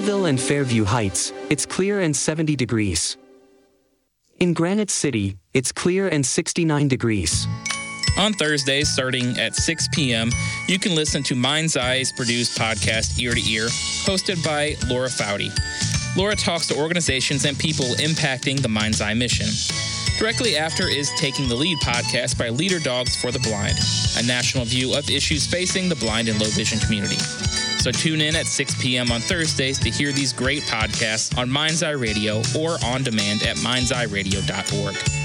Ville and Fairview Heights, it's clear and 70 degrees. In Granite City, it's clear and 69 degrees. On Thursdays, starting at 6 p.m., you can listen to Mind's Eye's produced podcast, Ear to Ear, hosted by Laura Foudy. Laura talks to organizations and people impacting the Mind's Eye mission. Directly after is Taking the Lead podcast by Leader Dogs for the Blind, a national view of issues facing the blind and low vision community. So tune in at 6 p.m. on Thursdays to hear these great podcasts on Mind's Eye Radio or on demand at mindseyeradio.org.